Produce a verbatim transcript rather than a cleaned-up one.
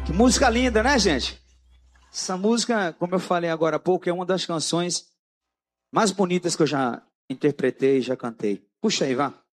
Que música linda, né, gente? Essa música, como eu falei agora há pouco, é uma das canções mais bonitas que eu já interpretei e já cantei. Puxa aí, vá.